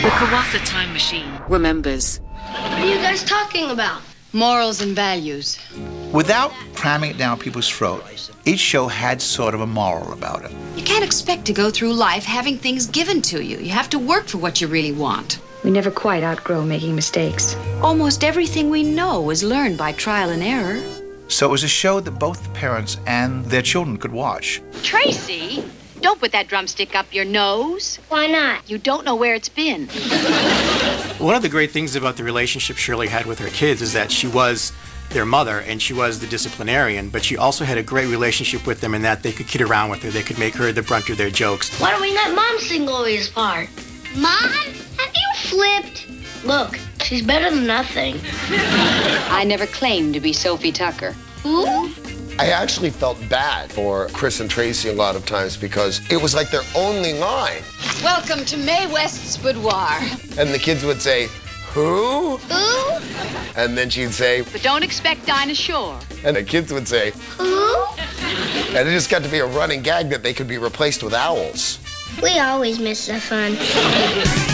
The Kawatha Time Machine remembers. What are you guys talking about? Morals and values. Without cramming it down people's throat, each show had sort of a moral about it. You can't expect to go through life having things given to you. You have to work for what you really want. We never quite outgrow making mistakes. Almost everything we know is learned by trial and error. So it was a show that both the parents and their children could watch. Tracy, don't put that drumstick up your nose. Why not? You don't know where it's been. One of the great things about the relationship Shirley had with her kids is that she was their mother and she was the disciplinarian, but she also had a great relationship with them in that they could kid around with her. They could make her the brunt of their jokes. Why don't we let Mom sing Louie's part? Mom? Have you flipped? Look, she's better than nothing. I never claimed to be Sophie Tucker. Who? I actually felt bad for Chris and Tracy a lot of times because it was like their only line. Welcome to Mae West's boudoir. And the kids would say, "Who?" Who? And then she'd say, But don't expect Dinah Shore. and the kids would say, Who? and it just got to be a running gag that they could be replaced with owls. We always miss the fun.